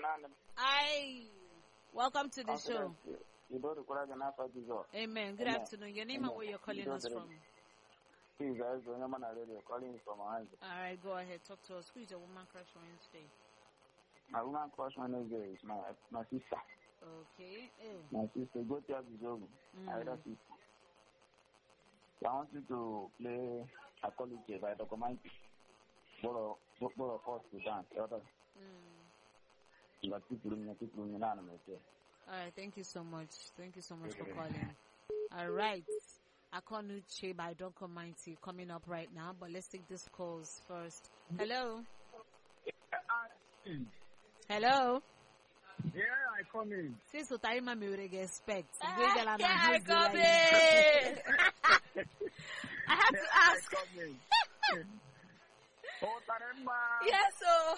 Aye. Welcome to the show. Amen. Good afternoon. Your name and where you're calling us from? All right, go ahead. Talk to us. Who is your woman crush on you today? My woman crush manager is my sister. Okay. My sister, go to Abizogu. I had a sister. So I want you to play a college by the command. Both of us to dance. All right, thank you so much. Thank you so much for calling. All right. Akonuche by Donko Mighty coming up right now, but let's take these calls first. Hello? Hello? Yeah, I come in. Since Utarima me would expect. Yeah, I come in. I have to ask. Yes, so.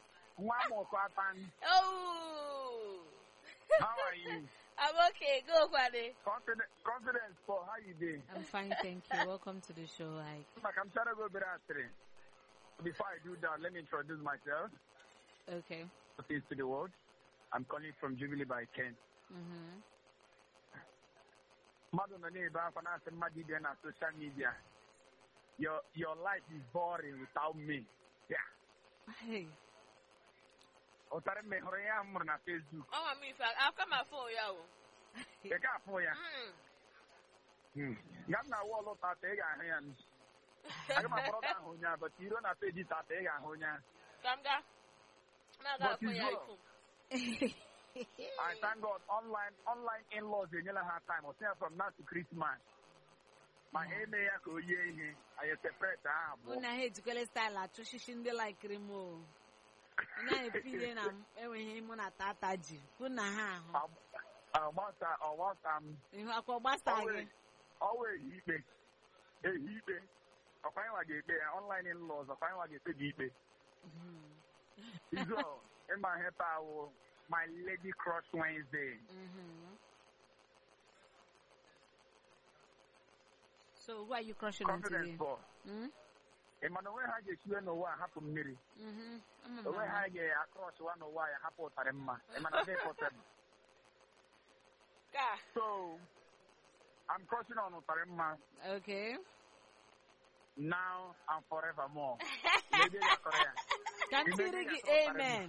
Oh. How are you? I'm okay. Go, Kwade. Confidence for how you doing? I'm fine, thank you. Welcome to the show, Ike. I'm trying to go better. Before I do that, let me introduce myself. Okay. Peace to the world. I'm calling from Jubilee by Kent. Madonna neighbor, on social media. Your life is boring without me. Yeah. Hey. Otare me hoya mo na Facebook. Oh, I mean, I've got my phone, yo. You got for ya. Got na wall of that egg and I got my brother honya, but you don't have to edit that egg and honya. Kamga. Now for ya. I thank God online in-laws in yellow hard time or from now to Christmas. My email I separate Una hate to call style at Tushinde like Remo. And I feel him on a tataji. Kuna ha. You have a basta. Always eBay. eBay. I find what you pay online in-laws. I find what you pay eBay. So, in my head, my lady crush Wednesday. So who are you crushing on today? Emmanuel Haje Shue no wa hapo mmiri. Owe Haje across one wa ya hapo taremma. Emmanuel Haje. So I'm crushing on Taremma. Okay. Now and forevermore. Maybe Korea. Can you read amen?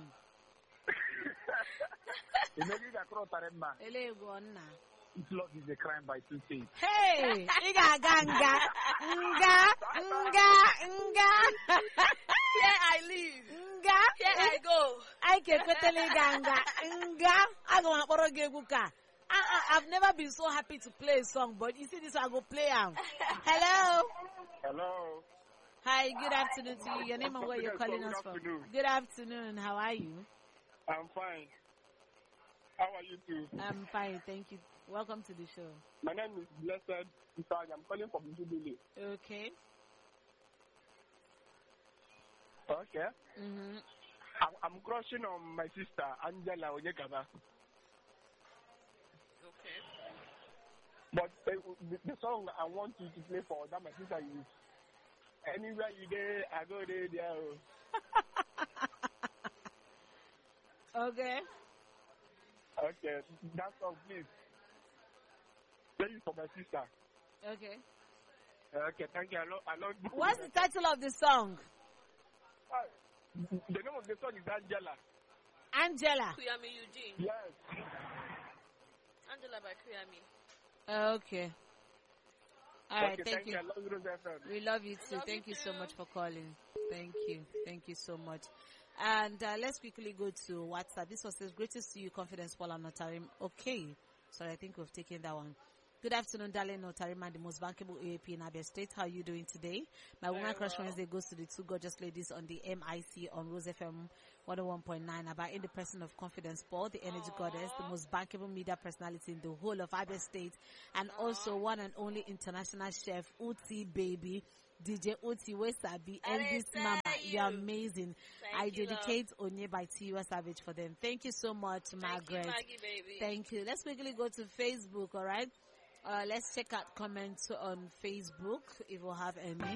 If love is a crime by two things. Hey, iga ganga, nga. Here I live. Nga. Here I go. I can tell ganga, nga. I go and I've never been so happy to play a song, but you see this, I go play out. Hello. Hello. Hi, good afternoon to you. Your name and where you're calling us from. Good afternoon. How are you? I'm fine. How are you too? I'm fine, thank you. Welcome to the show. My name is Blessed Isaac. I'm calling from Jubilee. Okay. Okay. I'm crushing on my sister, Angela Onyekaba. Okay. But the song I want you to play for that my sister is Anywhere You There, I Go There. Okay. Okay, that song, please. Play it for my sister. Okay. Okay, thank you. I love you. What's the title of the song? The name of the song is Angela. Angela. Kuyami Eugene. Yes. Angela by Kuyami. Okay. All right, okay, thank you. I love you, we love you too. Thank you so much for calling. Thank you so much. And let's quickly go to WhatsApp. This was says, greatest to you, Confidence Paul and Notarim. Okay. Sorry, I think we've taken that one. Good afternoon, darling Notarima, the most bankable AAP in Abia State. How are you doing today? My woman crush Wednesday goes to the two gorgeous ladies on the MIC on Rose FM 101.9 about in the person of Confidence Paul, the energy goddess, the most bankable media personality in the whole of Abia State, and also one and only international chef, Uti Baby. DJ Uti Wesabi and this mama, you're amazing. I dedicate Onye by Tiwa Savage for them. Thank you so much, Margaret. Thank you, Maggie, baby. Thank you. Let's quickly go to Facebook, all right? Let's check out comments on Facebook if we'll have any.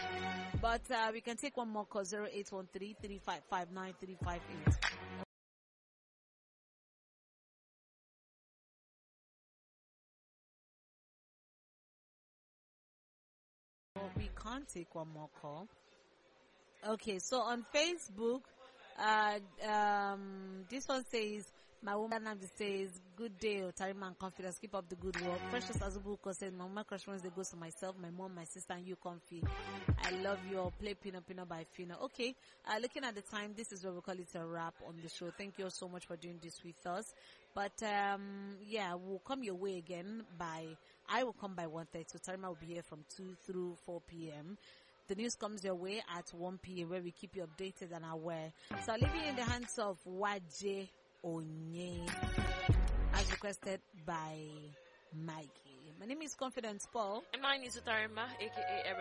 But we can take one more call, 0813-355-9358. we can't take one more call. Okay, so on Facebook, this one says, my woman says, good day, Otarima and confidence, keep up the good work. Precious Azubuko says, my woman crush Wednesday goes to myself, my mom, my sister, and you, Comfy. I love you all. Play Pino Pino by Fino. Okay, looking at the time, this is where we call it a wrap on the show. Thank you all so much for doing this with us. But, yeah, we'll come your way again I will come by 1:30. So Tarima will be here from 2 through 4 p.m. The news comes your way at 1 p.m. where we keep you updated and aware. So I'll leave you in the hands of Waje Onye, as requested by Mikey. My name is Confidence Paul. And mine is Utarima, aka